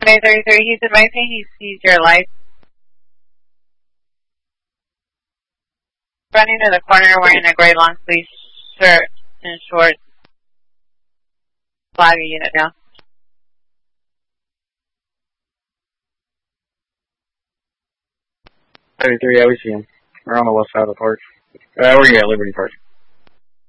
33, he's advising he sees your light. Running to the corner wearing a gray long sleeve shirt and shorts. Flag a unit down. 33, yeah, we see him. We're on the west side of the park. Where you at, Liberty Park?